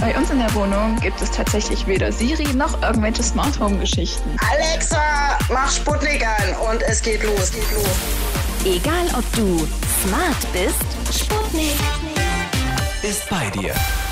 Bei uns in der Wohnung gibt es tatsächlich weder Siri noch irgendwelche Smart Home Geschichten. Alexa, mach Sputnik an und es geht los. Egal ob du smart bist, Sputnik ist bei dir.